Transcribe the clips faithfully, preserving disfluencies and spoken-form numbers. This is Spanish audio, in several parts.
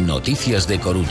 Noticias de Coruña.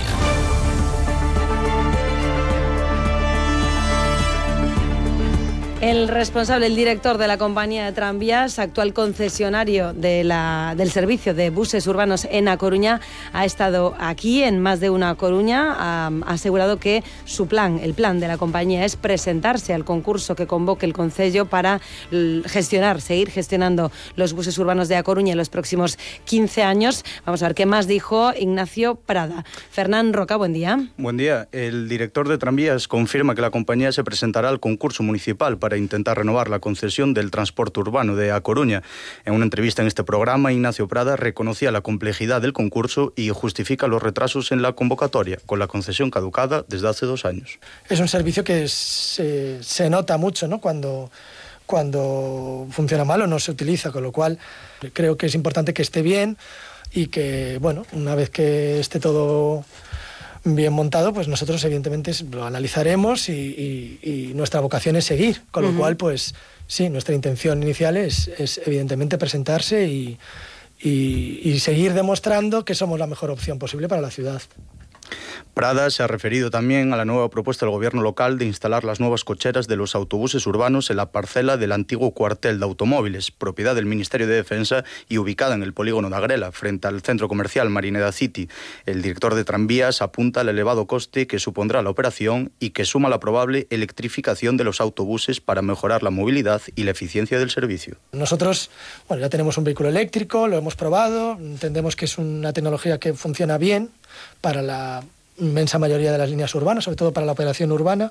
El responsable, el director de la compañía de tranvías, actual concesionario de la, del servicio de buses urbanos en A Coruña, ha estado aquí en Más de Una Coruña. Ha asegurado que su plan, el plan de la compañía, es presentarse al concurso que convoque el Concello para gestionar, seguir gestionando los buses urbanos de A Coruña en los próximos quince años. Vamos a ver qué más dijo Ignacio Prada. Fernán Roca, buen día. Buen día. El director de tranvías confirma que la compañía se presentará al concurso municipal para intentar renovar la concesión del transporte urbano de A Coruña. En una entrevista en este programa, Ignacio Prada reconocía la complejidad del concurso y justifica los retrasos en la convocatoria, con la concesión caducada desde hace dos años. Es un servicio que se, se nota mucho, ¿no?, cuando, cuando funciona mal o no se utiliza, con lo cual creo que es importante que esté bien y que, bueno, una vez que esté todo bien montado, pues nosotros evidentemente lo analizaremos y, y, y nuestra vocación es seguir, con lo uh-huh. cual, pues sí, nuestra intención inicial es, es evidentemente presentarse y, y, y seguir demostrando que somos la mejor opción posible para la ciudad. Prada se ha referido también a la nueva propuesta del gobierno local de instalar las nuevas cocheras de los autobuses urbanos en la parcela del antiguo cuartel de automóviles, propiedad del Ministerio de Defensa y ubicada en el polígono de Agrela, frente al centro comercial Marineda City. El director de tranvías apunta al elevado coste que supondrá la operación y que suma la probable electrificación de los autobuses para mejorar la movilidad y la eficiencia del servicio. Nosotros, bueno, ya tenemos un vehículo eléctrico, lo hemos probado, entendemos que es una tecnología que funciona bien para la inmensa mayoría de las líneas urbanas, sobre todo para la operación urbana.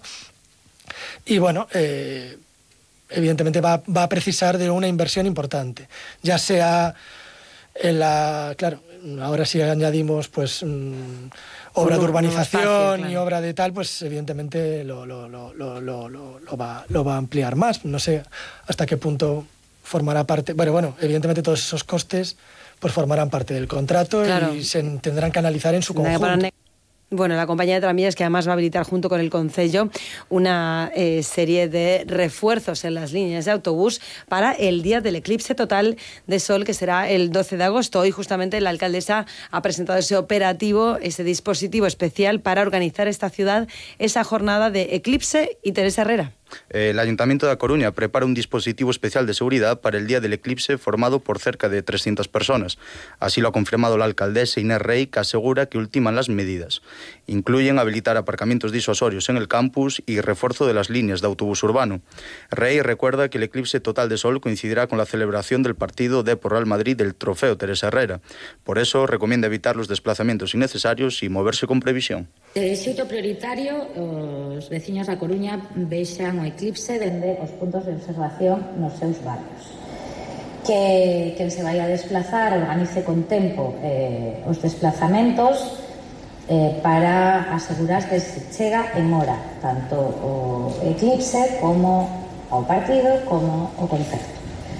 Y bueno, eh, evidentemente va, va a precisar de una inversión importante, ya sea en la, claro, ahora si añadimos pues mmm, obra de urbanización espacio, claro. y obra de tal, pues evidentemente lo, lo, lo, lo, lo, lo, va, lo va a ampliar más. No sé hasta qué punto formará parte, bueno, bueno, evidentemente todos esos costes pues formarán parte del contrato, claro. y se tendrán que analizar en su conjunto. Bueno, la compañía de tranvías, que además va a habilitar junto con el Concello una eh, serie de refuerzos en las líneas de autobús para el día del eclipse total de sol, que será el doce de agosto. Hoy justamente la alcaldesa ha presentado ese operativo, ese dispositivo especial para organizar esta ciudad, esa jornada de eclipse. Y Teresa Herrera. El Ayuntamiento de A Coruña prepara un dispositivo especial de seguridad para el día del eclipse formado por cerca de trescientas personas. Así lo ha confirmado la alcaldesa Inés Rey, que asegura que ultiman las medidas. Incluyen habilitar aparcamientos disuasorios en el campus y refuerzo de las líneas de autobús urbano. Rey recuerda que el eclipse total de sol coincidirá con la celebración del partido Depor-Real Madrid del Trofeo Teresa Herrera. Por eso recomienda evitar los desplazamientos innecesarios y moverse con previsión. De xeito prioritario, os veciños da Coruña vexan o eclipse dende os puntos de observación nos seus barrios. Que quen se vai a desplazar organice con tempo eh, os desplazamentos eh, para asegurar que se chega en hora, tanto o eclipse como ao partido como o concerto.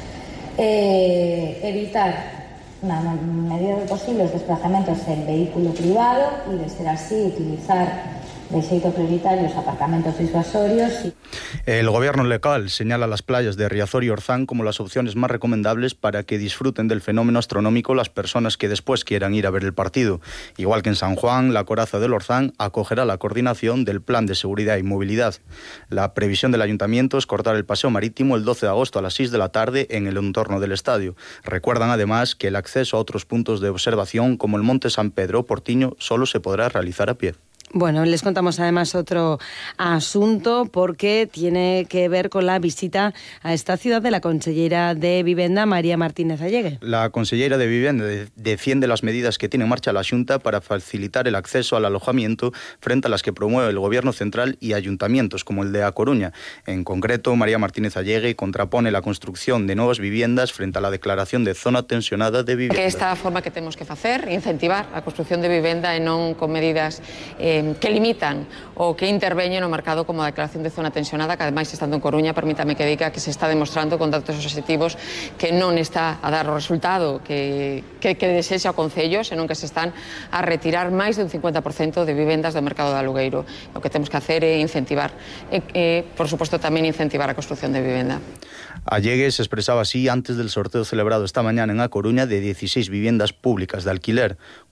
Eh, evitar na medida do posible os desplazamentos en vehículo privado e, de ser así, utilizar de xeito prioritario os aparcamentos disuasorios. El gobierno local señala las playas de Riazor y Orzán como las opciones más recomendables para que disfruten del fenómeno astronómico las personas que después quieran ir a ver el partido. Igual que en San Juan, la Coraza del Orzán acogerá la coordinación del Plan de Seguridad y Movilidad. La previsión del Ayuntamiento es cortar el paseo marítimo el doce de agosto a las seis de la tarde en el entorno del estadio. Recuerdan además que el acceso a otros puntos de observación como el Monte San Pedro o Portiño solo se podrá realizar a pie. Bueno, les contamos además otro asunto porque tiene que ver con la visita a esta ciudad de la consellera de Vivenda, María Martínez Allegue. La consellera de Vivenda defiende las medidas que tiene en marcha la Xunta para facilitar el acceso al alojamiento frente a las que promueve el Gobierno central y ayuntamientos como el de A Coruña. En concreto, María Martínez Allegue contrapone la construcción de nuevas viviendas frente a la declaración de zona tensionada de vivienda. Que esta forma que temos que facer, incentivar a construcción de vivenda e non con medidas eh, que limitan ou que interveñen no mercado como a declaración de zona tensionada, que ademais, estando en Coruña, permítame que diga que se está demostrando con datos obxectivos que non está a dar o resultado que, que, que desexa o Concello, senón que se están a retirar máis dun cincuenta por cento de vivendas do mercado de alugueiro. O que temos que hacer é incentivar, e, e por suposto tamén incentivar a construcción de vivenda. Allegue se expresaba así antes del sorteo celebrado esta mañana en A Coruña de dieciséis viviendas públicas de alquiler.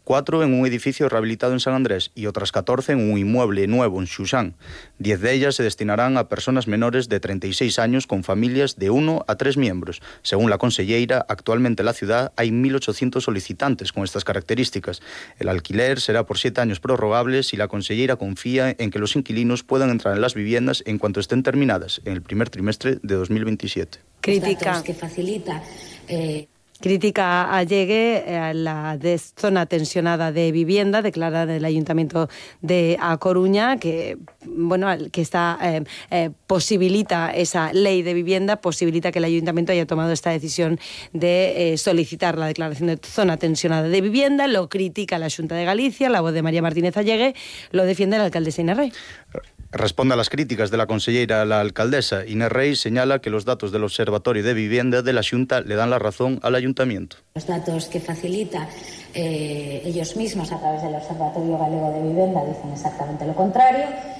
cuatro en un edificio rehabilitado en San Andrés y otras catorce en un inmueble nuevo en Xuxán. Diez de ellas se destinarán a personas menores de treinta y seis años con familias de uno a tres miembros. Según la conselleira, actualmente en la ciudad hay mil ochocientos solicitantes con estas características. El alquiler será por siete años prorrogables y la conselleira confía en que los inquilinos puedan entrar en las viviendas en cuanto estén terminadas en el primer trimestre de dos mil veintisiete. Crítica. Que facilita... Eh... Crítica a Llegue, a la de zona tensionada de vivienda, declarada el Ayuntamiento de A Coruña, que bueno, que está eh, eh, posibilita esa ley de vivienda, posibilita que el Ayuntamiento haya tomado esta decisión de eh, solicitar la declaración de zona tensionada de vivienda. Lo critica la Xunta de Galicia, la voz de María Martínez Allegue, lo defiende la alcaldesa Inés Rey. Responde a las críticas de la conselleira la alcaldesa. Inés Rey señala que los datos del Observatorio de Vivienda de la Xunta le dan la razón al Ayuntamiento. Los datos que facilita eh, ellos mismos a través del Observatorio Galego de Vivienda dicen exactamente lo contrario.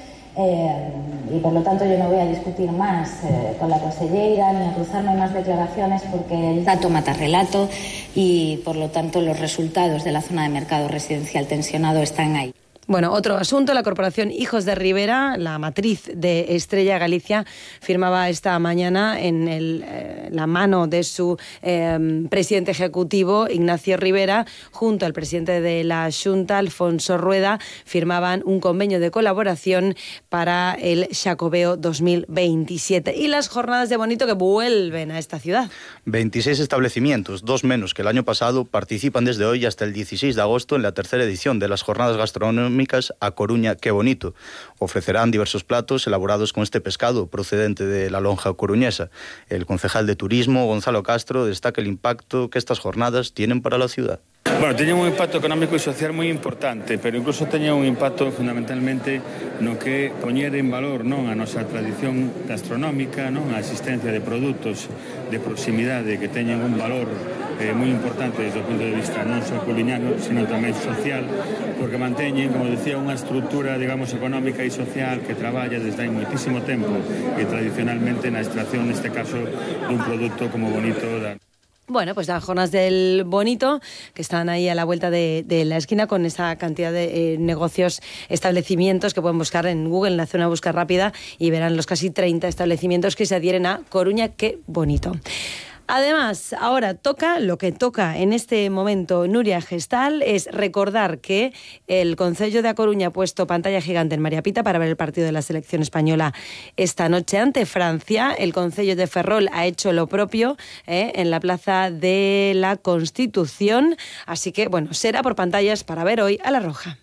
Eh, y por lo tanto yo no voy a discutir más eh, con la conselleira ni a cruzarme más declaraciones porque el dato mata relato y por lo tanto los resultados de la zona de mercado residencial tensionado están ahí. Bueno, otro asunto, la corporación Hijos de Rivera, la matriz de Estrella Galicia, firmaba esta mañana en el, eh, la mano de su eh, presidente ejecutivo, Ignacio Rivera, junto al presidente de la Xunta, Alfonso Rueda, firmaban un convenio de colaboración para el Xacobeo dos mil veintisiete. Y las jornadas de Bonito que vuelven a esta ciudad. veintiséis establecimientos, dos menos que el año pasado, participan desde hoy hasta el dieciséis de agosto en la tercera edición de las jornadas gastronómicas A Coruña Qué Bonito. Ofrecerán diversos platos elaborados con este pescado procedente de la lonja coruñesa. El concejal de Turismo, Gonzalo Castro, destaca el impacto que estas jornadas tienen para la ciudad. Bueno, teñen un impacto económico e social moi importante, pero incluso teñen un impacto fundamentalmente no que poñer en valor non a nosa tradición gastronómica, non a existencia de produtos de proximidade que teñen un valor eh, moi importante desde o punto de vista non só culinario, sino tamén social, porque manteñen, como decía, unha estrutura, digamos, económica e social que traballa desde hai moitísimo tempo e tradicionalmente na extracción, neste caso, dun produto como Bonito da... Bueno, pues las jornadas del Bonito, que están ahí a la vuelta de, de la esquina con esa cantidad de eh, negocios, establecimientos que pueden buscar en Google, en la zona de búsqueda rápida, y verán los casi treinta establecimientos que se adhieren a Coruña Qué Bonito. Además, ahora toca, lo que toca en este momento Nuria Gestal es recordar que el Concello de A Coruña ha puesto pantalla gigante en María Pita para ver el partido de la selección española esta noche ante Francia. El Concello de Ferrol ha hecho lo propio eh, en la Plaza de la Constitución. Así que, bueno, será por pantallas para ver hoy a La Roja.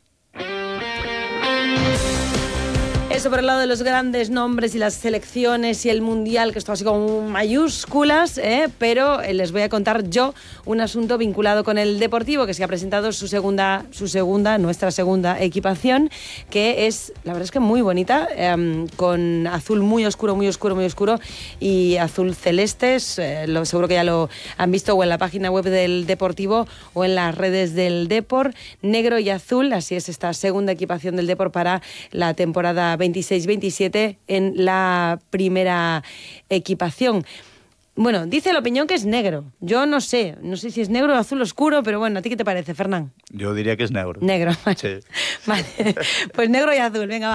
Eso por el lado de los grandes nombres y las selecciones y el Mundial, que esto así como mayúsculas, ¿eh? Pero les voy a contar yo un asunto vinculado con el Deportivo, que se ha presentado su segunda, su segunda, nuestra segunda equipación, que es, la verdad es que muy bonita, eh, con azul muy oscuro, muy oscuro, muy oscuro y azul celestes, eh, lo, seguro que ya lo han visto o en la página web del Deportivo o en las redes del Depor, negro y azul, así es esta segunda equipación del Depor para la temporada veintiséis veintisiete en la primera equipación. Bueno, dice la opinión que es negro. Yo no sé, no sé si es negro o azul oscuro, pero bueno, ¿a ti qué te parece, Fernán? Yo diría que es negro. Negro, vale. Sí. Vale. Pues negro y azul, venga, va.